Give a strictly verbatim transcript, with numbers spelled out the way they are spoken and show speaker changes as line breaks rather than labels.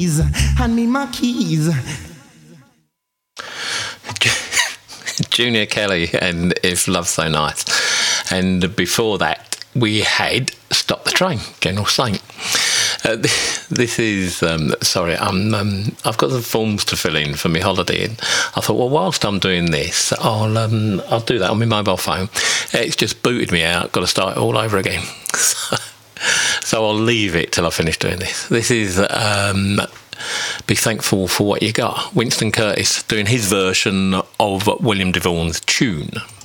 please, hand me my keys.
Junior Kelly and If Love's So Nice. And before that, we had Stop the Train, General Saint. Uh, this is, um, sorry, I'm, um, I've got some forms to fill in for my holiday. And I thought, well, whilst I'm doing this, I'll um, I'll do that on my mobile phone. It's just booted me out, got to start it all over again. So, so I'll leave it till I finish doing this. This is um, Be Thankful for What You Got. Winston Curtis doing his version of William DeVaughn's tune.